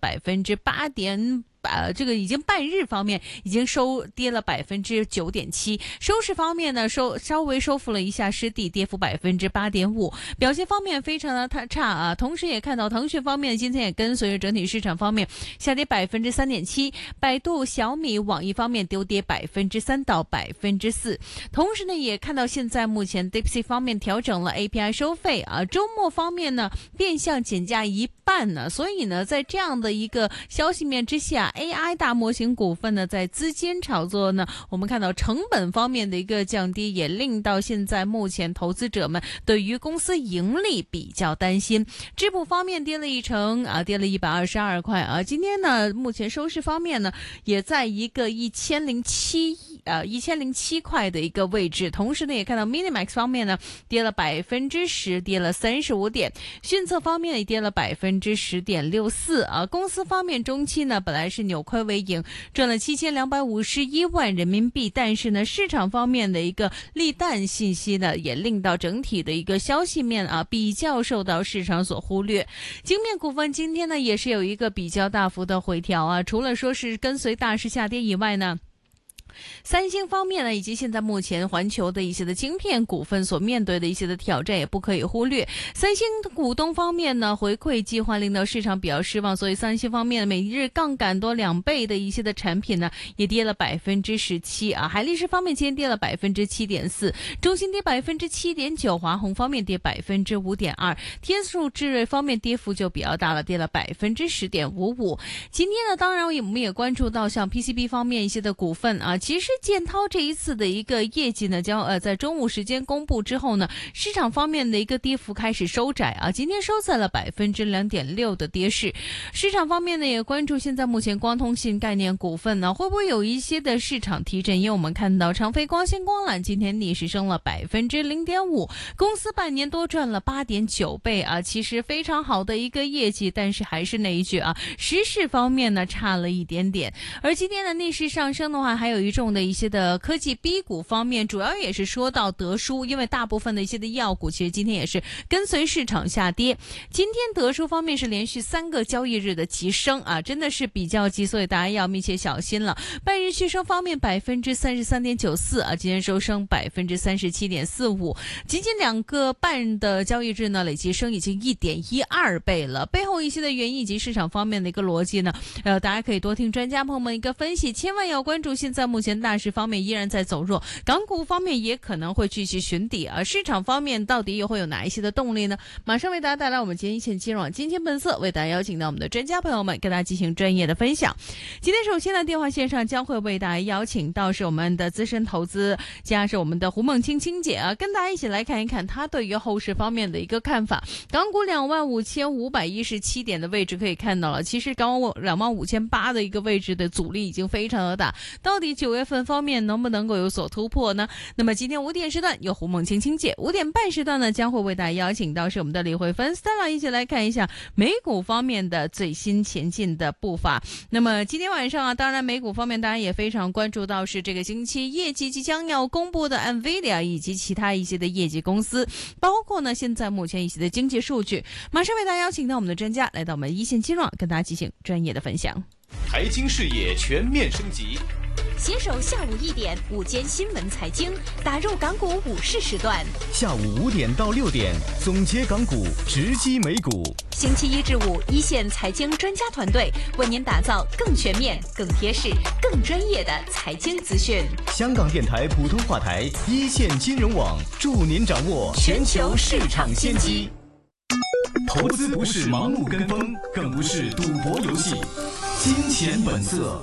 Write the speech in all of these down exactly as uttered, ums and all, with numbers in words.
百分之八点。呃，这个已经半日方面已经收跌了百分之九点七，收市方面呢收稍微收复了一下失地，跌幅百分之八点五，表现方面非常的差啊。同时也看到腾讯方面今天也跟随着整体市场方面下跌百分之三点七，百度、小米、网易方面都跌百分之三到百分之四。同时呢，也看到现在目前 Dipsy 方面调整了 A P I 收费啊，周末方面呢变相减价一半呢，所以呢，在这样的一个消息面之下。A I 大模型股份呢，在资金炒作呢，我们看到成本方面的一个降低，也令到现在目前投资者们对于公司盈利比较担心。质补方面跌了一成啊，跌了一百二十二块啊。今天呢，目前收市方面呢，也在一个一千零七呃一千零七块的一个位置。同时呢，也看到 Minimax 方面呢，跌了百分之十，跌了三十五点。迅策方面也跌了百分之十点六四啊。公司方面中期呢，本来是扭亏为盈，赚了七千两百五十一万人民币，但是呢，市场方面的一个利淡信息呢，也令到整体的一个消息面啊比较受到市场所忽略。晶面股份今天呢，也是有一个比较大幅的回调啊，除了说是跟随大势下跌以外呢。三星方面呢，以及现在目前环球的一些的晶片股份所面对的一些的挑战也不可以忽略。三星股东方面呢，回馈计划令到市场比较失望，所以三星方面每日杠杆多两倍的一些的产品呢，也跌了百分之十七啊。海力士方面今天跌了百分之七点四，中芯跌百分之七点九，华虹方面跌百分之五点二，天数智瑞方面跌幅就比较大了，跌了百分之十点五五。今天呢，当然我们也关注到像 P C B 方面一些的股份啊。其实建滔这一次的一个业绩呢，将呃在中午时间公布之后呢，市场方面的一个跌幅开始收窄啊，今天收在了百分之两点六的跌势。市场方面呢，也关注现在目前光通信概念股份呢，会不会有一些的市场提振？因为我们看到长飞光纤光缆今天逆势升了百分之零点五，公司半年多赚了八点九倍啊，其实非常好的一个业绩，但是还是那一句啊，时势方面呢差了一点点。而今天的逆势上升的话，还有一众的一些的科技 B 股方面，主要也是说到德叔，因为大部分的一些的药股其实今天也是跟随市场下跌。今天德叔方面是连续三个交易日的急升啊，真的是比较急，所以大家要密切小心了。半日续升方面百分之三十三点九四啊，今天收升百分之三十七点四五，仅仅两个半的交易日呢，累计升已经一点一二倍了。背后一些的原因以及市场方面的一个逻辑呢，呃，大家可以多听专家朋友们一个分析，千万要关注现在目前大市方面依然在走弱，港股方面也可能会继续寻底啊。市场方面到底又会有哪一些的动力呢？马上为大家带来我们今天一线金融今天本色，为大家邀请到我们的专家朋友们跟大家进行专业的分享。今天首先的电话线上将会为大家邀请到是我们的资深投资加是我们的胡梦清清姐啊，跟大家一起来看一看她对于后市方面的一个看法。港股两万五千五百一十七点的位置可以看到了，其实港股两万五千八的一个位置的阻力已经非常的大，到底九月份方面能不能够有所突破呢？那么今天五点时段有胡梦清清姐，五点半时段呢将会为大家邀请到是我们的李慧芬 Stella 一起来看一下美股方面的最新前进的步伐。那么今天晚上啊，当然美股方面大家也非常关注到是这个星期业绩即将要公布的 Nvidia 以及其他一些的业绩公司，包括呢现在目前一些的经济数据。马上为大家邀请到我们的专家来到我们一线金融，跟大家进行专业的分享。 财经视野全面升级， 携手下午一点午间新闻财经，打入港股午市时段。 下午五点到六点，总结港股，直击美股。 星期一至五，一线财经专家团队为您打造更全面、更贴市、更专业的财经资讯。 香港电台普通话台一线金融网，助您掌握全球市场先机。投资不是盲目跟风，更不是赌博游戏。金钱本色。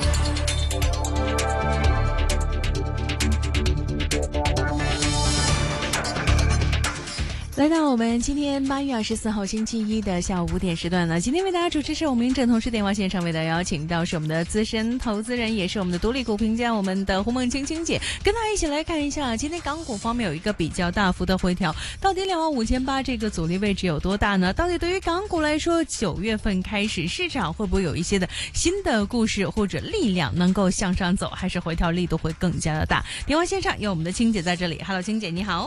来到我们今天八月二十四号星期一的下午五点时段呢，今天为大家主持是我们正同时电话线上为大家邀请到是我们的资深投资人，也是我们的独立股评家，我们的胡梦清清姐，跟大家一起来看一下今天港股方面有一个比较大幅的回调，到底两万五千八这个阻力位置有多大呢？到底对于港股来说，九月份开始市场会不会有一些的新的故事或者力量能够向上走，还是回调力度会更加的大？电话线上有我们的清姐在这里 ，Hello 清姐你好。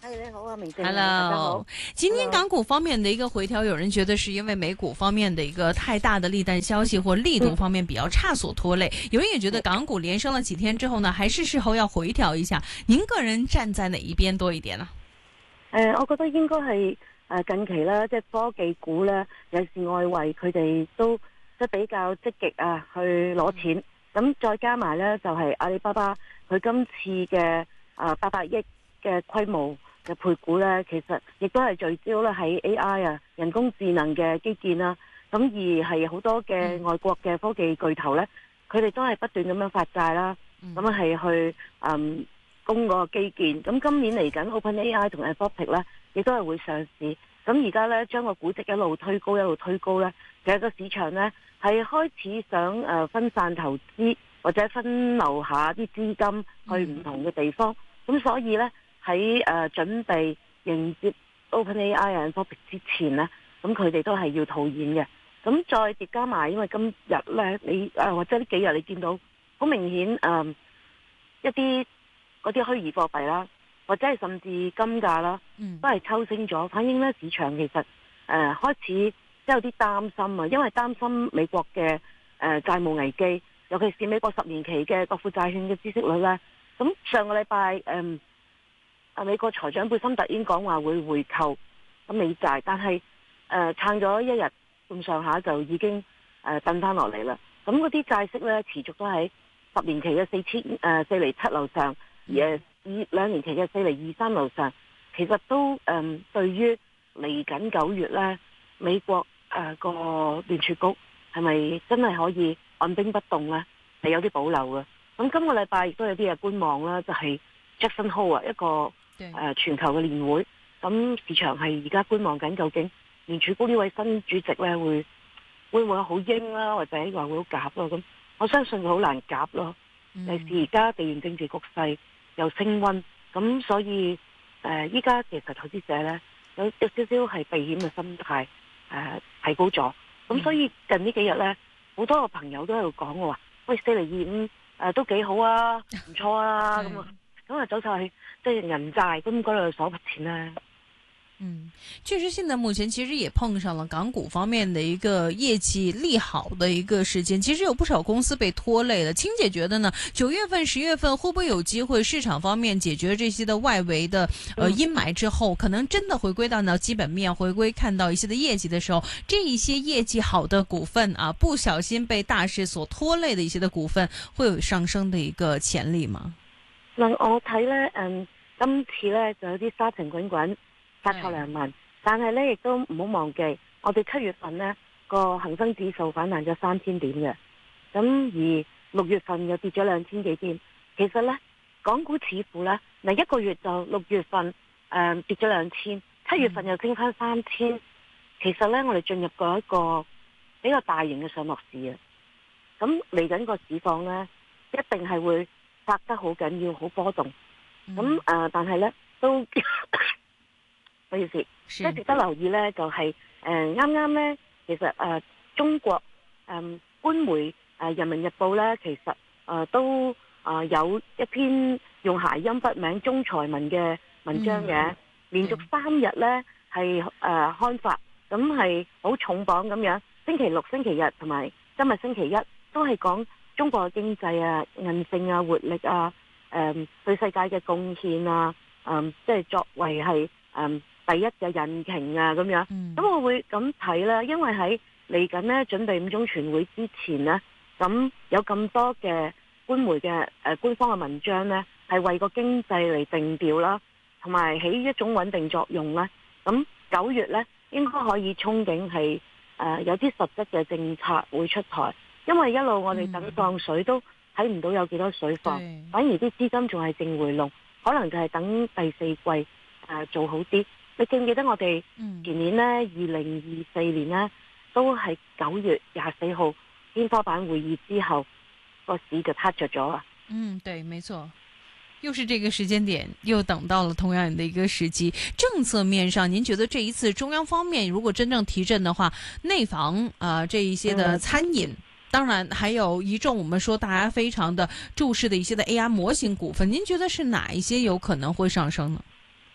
係你好啊，明正。Hello， 今天港股方面的一個回調，有人覺得是因為美股方面的一個太大的利淡消息或力度方面比較差所拖累，嗯、有人也覺得港股連升了幾天之後呢，還是時候要回調一下。您個人站在哪一邊多一點呢？ 誒、呃，我覺得應該係誒近期啦，即係科技股咧，尤其是外圍佢哋都即係比較積極啊，去攞錢。咁、嗯、再加埋咧，就係、是、阿里巴巴佢今次嘅誒八百億嘅規模嘅配股咧，其實亦都係聚焦咧喺 A I 啊、人工智能嘅基建啦。咁而係好多嘅外國嘅科技巨頭咧，佢哋都係不斷咁樣發債啦，咁係去嗯供嗰個基建。咁今年嚟緊 OpenAI 同 Anthropic 咧，亦都係會上市。咁而家咧將個估值一路推高，一路推高咧，其實個市場咧係開始想誒分散投資，或者分流下啲資金去唔同嘅地方。咁所以咧喺誒準備迎接 OpenAI、Anthropic 之前咧，咁佢哋都係要套現嘅。咁再疊加埋，因為今日咧你誒、呃、或者呢幾日你見到好明顯誒、呃、一啲嗰啲虛擬貨幣啦，或者係甚至金價啦，都係抽升咗，反映咧市場其實誒、呃、開始即係有啲擔心啊，因為擔心美國嘅誒、呃、債務危機，尤其是美國十年期嘅國庫債券嘅孳息率咧。咁上個禮拜誒啊美國財長貝森特已經講話會回購咁美債，但係誒撐咗一日咁上下就已經誒掟翻落嚟啦。咁嗰啲債息咧持續都喺十年期嘅四千誒四厘七樓上，而二兩年期嘅四厘二三樓上，其實都誒、呃、對於嚟緊九月咧美國誒個、呃、聯儲局係咪真係可以按兵不動咧，係有啲保留嘅。咁今個禮拜亦都有啲嘢觀望啦，就係、是、Jackson Hole 啊一個誒、呃、全球嘅年會，咁市場係而家觀望緊究竟聯儲局呢位新主席咧會會唔會好鷹啦，或者話會好鴿咯？咁我相信佢好難鴿咯。尤其是而家地緣政治局勢又升溫，咁所以誒依家其實投資者咧有有少少係避險嘅心態誒、呃、提高咗。咁所以近呢幾日咧，好多個朋友都喺度講我話，喂四厘二五。誒、呃，都幾好啊，唔錯啊，咁啊，咁啊走晒去即係銀債，咁嗰度鎖筆錢咧。 嗯，確實，現在目前其實也碰上了港股方面的一個業績利好的一個時間，其實有不少公司被拖累了。青姐覺得呢，九月份、十月份會不會有機會市場方面解決這些的外圍的呃陰霾之後，可能真的回歸到呢基本面，回歸看到一些的業績的時候，這一些業績好的股份啊，不小心被大市所拖累的一些的股份，會有上升的一個潛力嗎？ 嗱，我睇呢，嗯，今次呢就有啲沙塵滾滾。發錯良民，但係咧亦都唔好忘記，我哋七月份呢個恒生指數反彈咗三千點嘅，咁而六月份又跌咗兩千幾點。其實呢，港股似乎呢，嗱一個月就六月份誒、呃、跌咗兩千，七月份又升翻三千。其實呢，我哋進入過一個比較大型嘅上落市啊。咁嚟緊個市況呢，一定係會發得好緊要，好波動。咁誒、呃，但係呢，都。唔好意思，即係值得留意咧，就係誒啱啱咧，其實誒、呃、中國誒、呃、官媒誒、呃《人民日報》咧，其實誒、呃、都啊、呃、有一篇用諧音筆名中財民嘅文章嘅，嗯、連續三日咧係誒刊發，咁係好重磅咁樣。星期六、星期日同埋今日星期一都係講中國嘅經濟啊、韌性啊、活力啊、誒、呃、對世界嘅貢獻啊，誒、呃、即係作為係誒。呃第一嘅引擎啊，咁樣，咁、嗯、我會咁睇啦，因為喺嚟緊呢準備五中全會之前呢，咁有咁多嘅官媒嘅誒、呃、官方嘅文章呢，係為個經濟嚟定調啦，同埋起一種穩定作用啦。咁九月呢，應該可以憧憬係誒、呃、有啲實質嘅政策會出台，因為一路我哋等放水都睇唔到有幾多水放，嗯、反而啲資金仲係淨回籠，可能就係等第四季誒、呃、做好啲。你記唔記得我哋前年呢，二零二四年呢，都係九月廿四號天花板會議之後，個市就撻着咗啊。 嗯，對，沒錯，又是這個時間點，又等到了同樣的一個時機。政策面上，您覺得這一次中央方面如果真正提振的話，內房啊、呃、這一些的餐飲，嗯、當然還有一眾我們說大家非常的注視的一些的 A I 模型股份，您覺得是哪一些有可能會上升呢？ 嗱，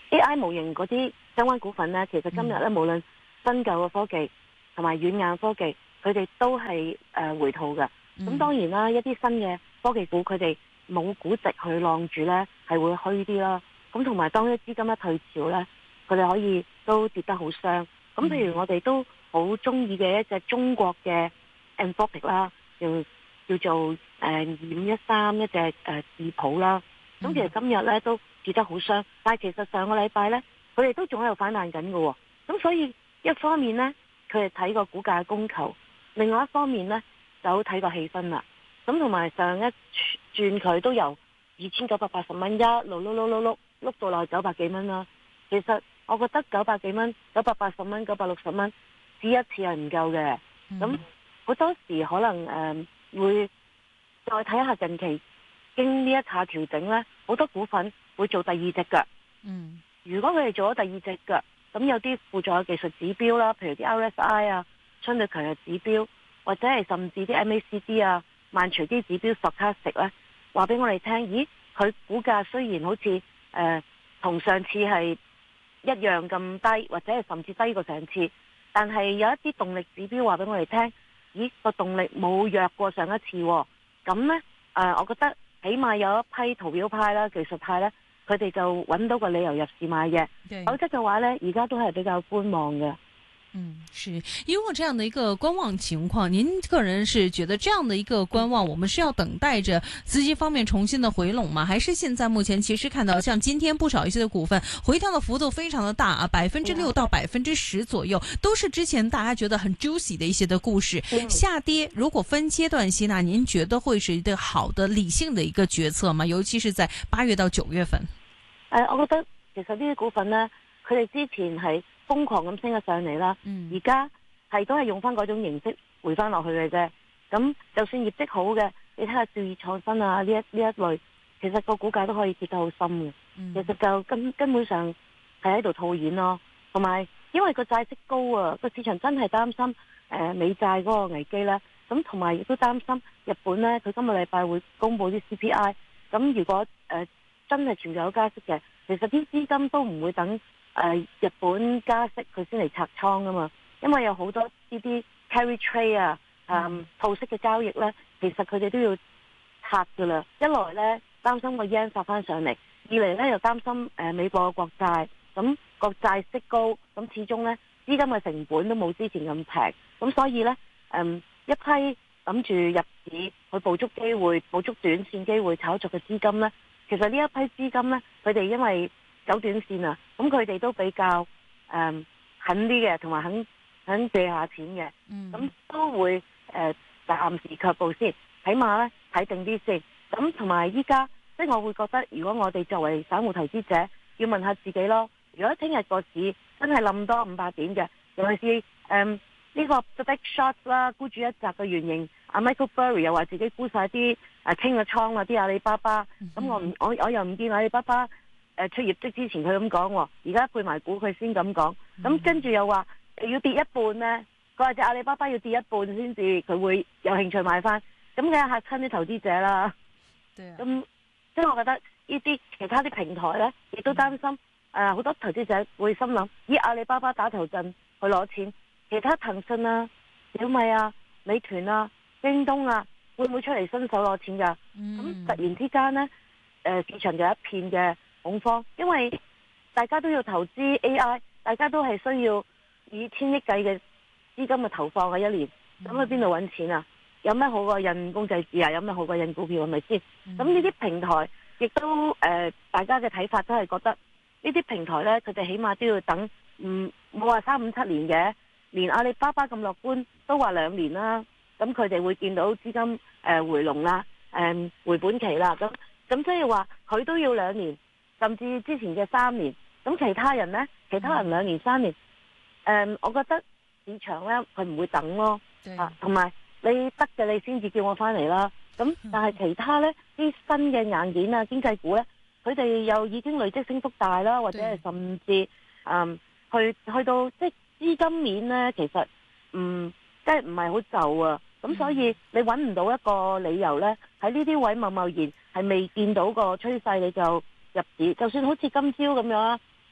A I 模型嗰啲相關股份呢，其實今日呢， 嗯、 無論新舊嘅科技同埋軟硬科技，佢哋都係誒、呃、回吐嘅。咁、嗯、當然啦，一啲新嘅科技股，佢哋冇估值去晾住呢，係會虛啲啦。咁同埋當啲資金一退潮呢，佢哋可以都跌得好傷。咁譬如我哋都好中意嘅一隻中國嘅 Anthropic 啦，叫叫做誒二五一三一隻誒智譜啦。咁、嗯、其實今日咧都跌得好傷，但係其實上個禮拜咧，佢哋都仲喺度反彈緊嘅。咁所以一方面咧，佢哋睇個股價供求；另外一方面咧，就好睇個氣氛啦。咁同埋上一轉佢都由二千九百八十蚊一路碌碌碌碌碌到落去九百幾蚊啦。其實我覺得九百幾蚊、九百八十蚊、九百六十蚊試一次係唔夠嘅。咁好、嗯、多時可能誒、呃、會再睇下近期經呢一下調整呢，好多股份會做第二隻腳。 嗯， 如果佢哋做咗第二隻腳，咁有啲輔助嘅技術指標啦，譬如啲 R S I 啊、相對強弱指標，或者係甚至啲 M A C D 啊、慢隨機指標 stochastic 呢，話俾我哋聽，咦，佢股價雖然好似誒同上次係一樣咁低，或者係甚至低過上次，但係有一啲動力指標話俾我哋聽，咦，個動力冇弱過上一次，咁呢，誒、呃，我覺得起碼有一批圖表派啦、技術派呢，佢哋就揾到個理由入市買嘅，否則嘅話呢，而家都係比較觀望嘅。 嗯，是，如果這樣的一個觀望情況，您個人是覺得這樣的一個觀望，我們是要等待着資金方面重新的回籠嗎？還是現在目前其實看到，像今天不少一些的股份回調的幅度非常的大啊，百分之六到百分之十左右，都是之前大家覺得很 juicy 的一些的故事。下跌如果分階段吸納，您覺得會是一個好的理性的一個決策嗎？尤其是在八月到九月份。 誒、呃，我覺得其實呢啲股份呢，佢哋之前係瘋狂咁升咗上嚟啦，而家係都係用翻嗰種形式回翻落去嘅啫。咁就算業績好嘅，你睇下兆易創新啊呢一呢一類，其實個股價都可以跌得好深嘅。嗯、其實就根根本上係喺度套現咯，同埋因為個債息高啊，個市場真係擔心誒、呃、美債嗰個危機咧。咁同埋亦都擔心日本咧，佢今個禮拜會公布啲 C P I。咁如果誒、呃、真係全球有加息嘅，其實啲資金都唔會等。誒、呃、日本加息佢先嚟拆倉啊嘛，因為有好多呢啲 carry trade 啊，誒套息嘅交易咧，其實佢哋都要拆噶啦。一來咧擔心個 yen 殺翻上嚟，二嚟咧又擔心誒、呃、美國嘅國債，咁國債息高，咁始終咧資金嘅成本都冇之前咁平，咁所以咧誒、呃、一批諗住入市去捕捉機會、捕捉短線機會炒作嘅資金咧，其實呢一批資金咧，佢哋因為走短線啊，咁佢哋都比較誒、嗯、狠啲嘅，同埋肯肯借下錢嘅，咁、嗯、都會誒暫、呃、時卻步先，起碼咧睇定啲先。咁同埋依家，即係我會覺得，如果我哋作為散戶投資者，要問下自己咯。如果聽日個市真係冧多五百點嘅，尤其是誒呢、嗯這個 The Big Short 啦，沽住一擲嘅原型，阿 Michael Burry 又話自己沽晒啲誒清咗倉啊，啲阿里巴巴，咁、嗯、我唔我我又唔見阿里巴巴。誒出業績之前佢咁講，而家配埋股佢先咁講，咁跟住又話要跌一半呢，佢話隻阿里巴巴要跌一半先至佢會有興趣買翻，咁梗係嚇親啲投資者啦。咁即係我覺得呢啲其他啲平台呢，亦都擔心誒好、嗯呃、多投資者會心諗，以阿里巴巴打頭陣去攞錢，其他騰訊啊、小米啊、美團啊、京東啊，會唔會出嚟伸手攞錢㗎？咁、嗯、突然之間呢，誒、呃、市場就一片嘅恐慌，因為大家都要投資 A I， 大家都係需要以千億計嘅資金嘅投放喺一年，咁去邊度揾錢啊？有咩好過印公仔紙啊？有咩好過印股票係咪先？咁呢啲平台亦都誒、呃，大家嘅睇法都係覺得呢啲平台呢，佢哋起碼都要等，唔冇話三五七年嘅，連阿里巴巴咁樂觀都話兩年啦。咁佢哋會見到資金誒、呃、回籠啦，誒、呃、回本期啦，咁咁即係話佢都要兩年。甚至之前嘅三年，咁其他人呢？其他人兩年、三年，誒、嗯，我覺得市場呢，佢唔會等咯，啊，同埋你得嘅你先至叫我翻嚟啦。咁但係其他呢啲新嘅硬件啊、經濟股呢，佢哋又已經累積升幅大啦，或者係甚至嗯去去到即係資金面呢，其實嗯即係唔係好就啊。咁所以你揾唔到一個理由呢，喺呢啲位貿貿然係未見到個趨勢你就入市，就算好似今朝咁樣啊，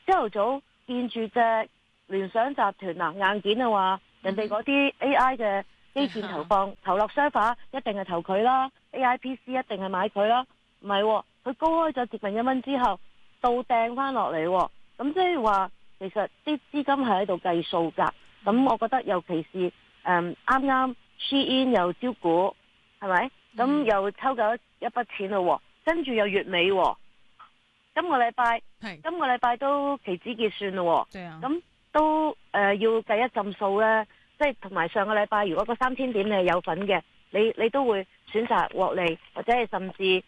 朝頭早見住隻聯想集團嗱硬件嘅話，人哋嗰啲 A I 嘅基建投放投落 server 一定係投佢啦 ，A I P C 一定係買佢啦。唔係喎，佢高開咗接近一蚊之後，倒掟翻落嚟喎。咁即係話，其實啲資金係喺度計數㗎。咁我覺得尤其是誒啱啱 Shein 又招股，係咪？咁、嗯、又抽夠一筆錢咯，跟住又月尾喎。今個禮拜，今個禮拜都期指結算咯。咁、啊、都誒、呃、要計一陣數咧，即係同埋上個禮拜，如果個三千點你係有份嘅，你你都會選擇獲利，或者係甚至誒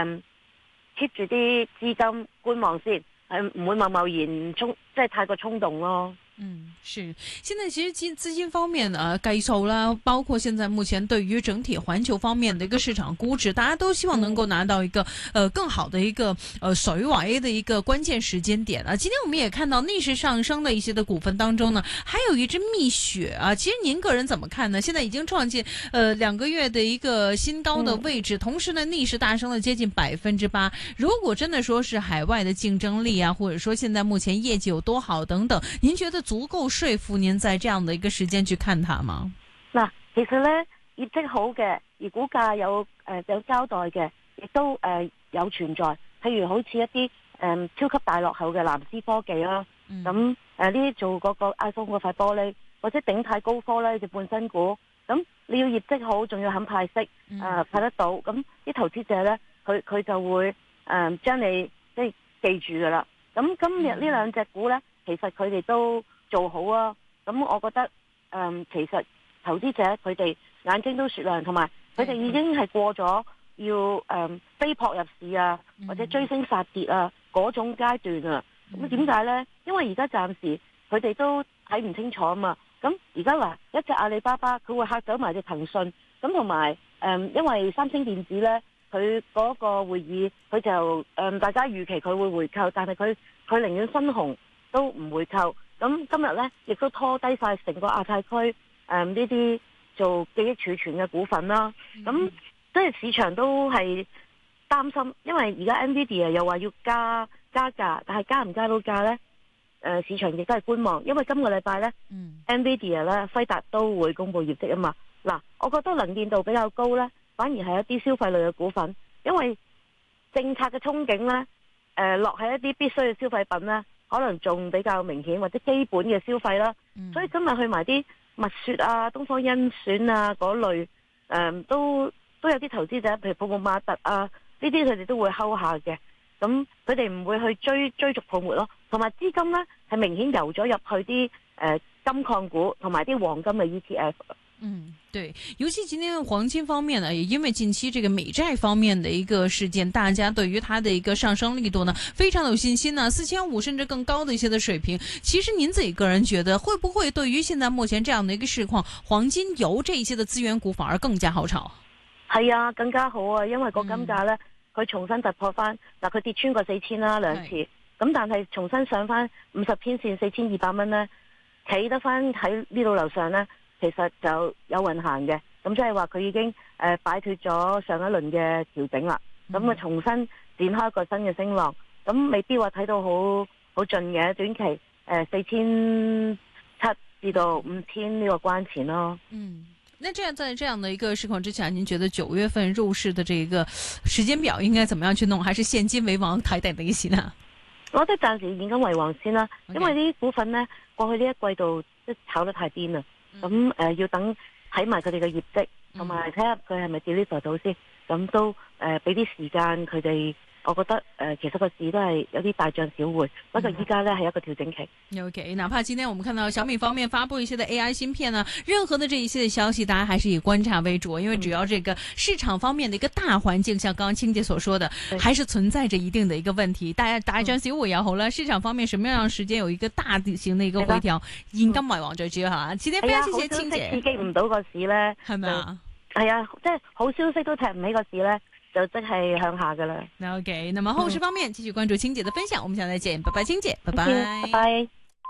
keep 住啲資金觀望先，係唔會貿貿然衝，即係太過衝動咯。 嗯，是。現在其實資資金方面啊，計數啦，包括現在目前對於整體環球方面的一個市場估值，大家都希望能夠拿到一個呃更好的一個呃水位的一個關鍵時間點啊。今天我們也看到逆勢上升的一些的股份當中呢，還有一隻蜜雪啊。其實您個人怎麼看呢？現在已經創建呃兩個月的一個新高的位置，嗯、同時呢逆勢大升了接近百分之八。如果真的說是海外的競爭力啊，或者說現在目前業績有多好等等，您覺得足夠說服您在這樣的一個時間去看它嗎？ 嗱，其實呢業績好嘅，而股價有誒、呃、有交代嘅，亦都誒、呃、有存在。譬如好似一啲誒、呃、超級大落後嘅藍思科技啦，咁誒呢啲做嗰個 iPhone 嗰塊玻璃，或者鼎泰高科呢隻半新股，咁你要業績好，仲要肯派息，誒、嗯呃、派得到，咁啲投資者呢，佢佢就會誒、呃、將你即係記住噶啦。咁今日呢兩隻股呢，其實佢哋都做好啊，咁我覺得誒、嗯，其實投資者佢哋眼睛都雪亮，同埋佢哋已經係過咗要誒、嗯、飛撲入市啊，或者追升殺跌啊嗰種階段啊。咁點解呢？因為而家暫時佢哋都睇唔清楚啊嘛。咁而家嗱，一隻阿里巴巴佢會嚇走埋隻騰訊，咁同埋誒，因為三星電子呢，佢嗰個會議佢就誒、嗯、大家預期佢會回購，但係佢佢寧願分紅都唔回購。咁今日咧，亦都拖低晒成個亞太區誒呢啲做記憶儲存嘅股份啦。咁即係市場都係擔心，因為而家 Nvidia 又話要加加價，但係加唔加到價咧？誒、呃，市場亦都係觀望，因為今個禮拜咧、嗯、，Nvidia 咧輝達都會公布業績啊嘛。嗱，我覺得能見度比較高咧，反而係一啲消費類嘅股份，因為政策嘅憧憬咧，誒、呃、落喺一啲必須嘅消費品咧。可能仲比較明顯或者基本嘅消費啦、嗯，所以今日去埋啲蜜雪啊、東方甄選啊嗰類，誒、嗯、都都有啲投資者，譬如泡沫瑪特啊，呢啲佢哋都會睺下嘅，咁佢哋唔會去追追逐泡沫咯，同埋資金呢係明顯游咗入去啲誒、呃、金礦股同埋啲黃金嘅 E T F。 嗯，對，尤其今天黃金方面呢，也因為近期這個美債方面的一個事件，大家對於它的一個上升力度呢，非常的有信心呢，四千五甚至更高的一些的水平。其實您自己個人覺得，會不會對於現在目前這樣的一個市況，黃金、油這一些的資源股反而更加好炒？ 係啊，更加好啊，因為個金價呢，佢、嗯、重新突破翻，嗱佢跌穿過四千啦兩次，咁但係重新上翻五十天線四千二百蚊呢，企得翻喺呢度樓上呢。其實就有運行嘅，咁即係話佢已經誒、呃、擺脫咗上一輪嘅調整啦，咁、嗯、啊重新展開一個新嘅升浪，咁未必話睇到好好盡嘅，短期誒四千七至到五千呢個關錢咯。嗯， 那這樣在這樣的一個市況之下，您覺得九月份入市的這個時間表應該怎麼樣去弄？還是現金為王睇定啲先啊？ 我覺得暫時現金為王先啦，okay. 因為呢啲股份呢，過去呢一季度都炒得太癲啦。咁、嗯、誒、呃、要等睇埋佢哋嘅業績，同埋睇下佢係咪 deliver 到先，咁都誒俾啲時間佢哋。我覺得誒、呃，其實個市都係有啲大漲小回，不過依家呢係一個調整期。 OK， 哪怕今天我們看到小米方面發布一些的 A I 芯片呢，任何的這一些的消息，大家還是以觀察為主，因為主要這個市場方面的一個大環境，像剛剛青姐所說的，還是存在着一定的一個問題。大大漲小回也好啦，市場方面什麼樣時間有一個大型的一個回調，現金為王最主要吓。今天非常謝謝青姐。 刺激唔到個市呢，係咪啊？係啊，即係好消息都踢唔起個市呢。就即係向下噶啦。 OK， 那麼後市方面繼續關注青姐的分享，我們下次再見，拜拜，青姐，拜拜， 拜拜。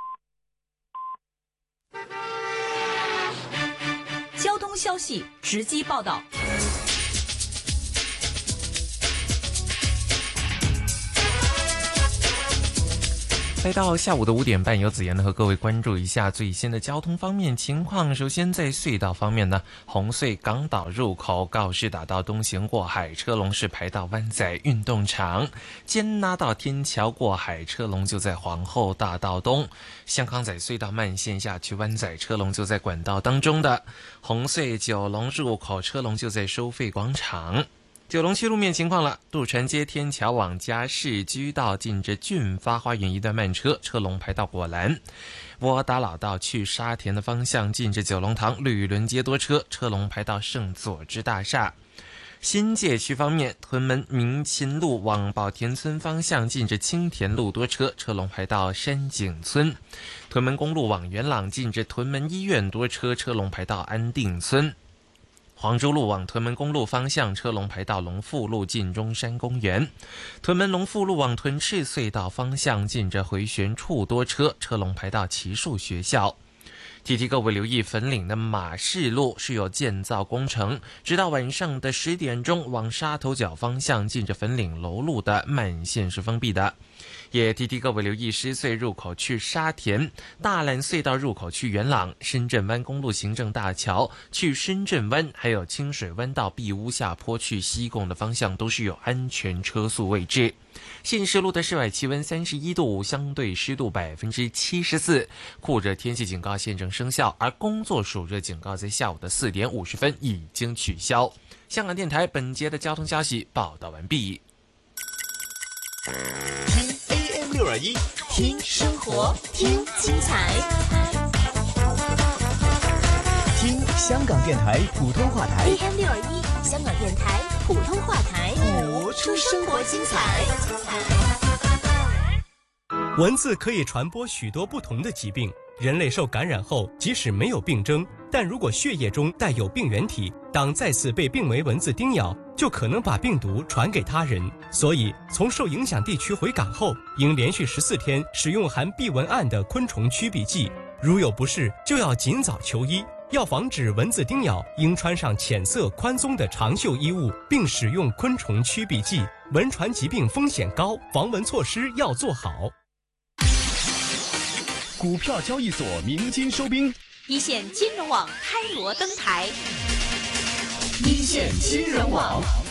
交通消息直擊報道。 来到下午的五点半，由子妍呢和各位关注一下最新的交通方面情况。首先在隧道方面呢，红隧港岛入口告士打道东行过海车龙是排到湾仔运动场，坚拿道天桥过海车龙就在皇后大道东，香港仔隧道慢线下去湾仔车龙就在管道当中的，红隧九龙入口车龙就在收费广场。九龙区路面情况了，渡船街天桥往嘉市居道近着俊发花园一段慢车，车龙排到果栏。窝打老道去沙田的方向近着九龙塘绿轮街多车，车龙排到圣佐治大厦。新界区方面，屯门民勤路往宝田村方向近着青田路多车，车龙排到山景村。屯门公路往元朗近着屯门医院多车，车龙排到安定村。黄州路往屯门公路方向，车龙排到龙富路近中山公园。屯门龙富路往屯赤隧道方向近着回旋处多车，车龙排到奇树学校。提提各位留意，粉岭的马市路是有建造工程，直到晚上的十点钟，往沙头角方向近着粉岭楼路的慢线是封闭的。也提提各位留意，狮隧入口去沙田，大榄隧道入口去元朗，深圳湾公路行政大桥去深圳湾，还有清水湾到碧屋下坡去西贡的方向都是有安全车速位置。现时路的室外气温三十一度，相对湿度百分之七十四，酷热天气警告现正生效，而工作暑热警告在下午的四点五十分已经取消。香港电台本节的交通消息报道完毕。 听 A M 六二一， 听生活，听精彩， 听香港电台普通话台 A M 六二一，香港电台普通话台， 播出生活精彩。 蚊子可以传播许多不同的疾病，人类受感染后，即使没有病征，但如果血液中带有病原体，当再次被病媒蚊子叮咬，就可能把病毒传给他人。所以，从受影响地区回港后，应连续十四天使用含避蚊胺的昆虫驱避剂。如有不适，就要尽早求医。要防止蚊子叮咬，应穿上浅色宽松的长袖衣物，并使用昆虫驱避剂。蚊传疾病风险高，防蚊措施要做好。 股票交易所鸣金收兵， 一线金融网开锣登台， 一线金融网。